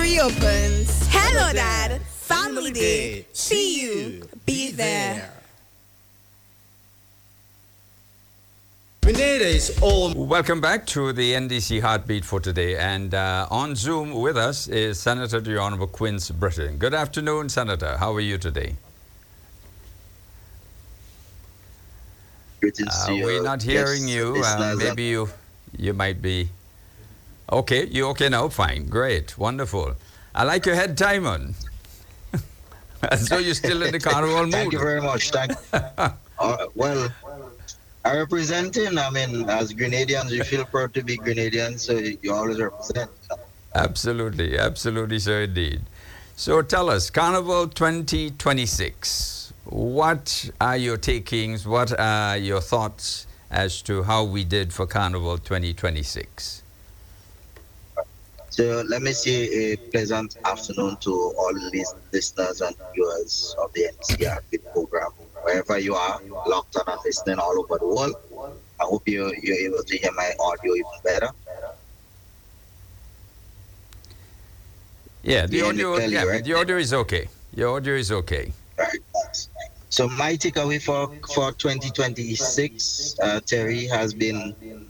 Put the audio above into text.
reopens. Hello, Dad. Family Day. See you. Be there. Grenada is all. Welcome back to the NDC Heartbeat for today. And on Zoom with us is Senator the Honorable Quince Britton. Good afternoon, Senator. How are you today? We're not hearing you. Maybe you might be... Okay, you okay now? Fine. Great. Wonderful. I like your head tie on. As though you're still in the carnival mood. Thank you very much. Well, I representing, as Grenadians, we feel proud to be Grenadians, so you always represent. Absolutely. Absolutely, sir, indeed. So tell us, Carnival 2026, what are your takings? What are your thoughts as to how we did for Carnival 2026? So let me say a pleasant afternoon to all the listeners and viewers of the NCR program. Wherever you are, locked on and listening all over the world, I hope you're able to hear my audio even better. Yeah, the audio is okay. Your audio is okay. Right. So my takeaway for 2026, Terry, has been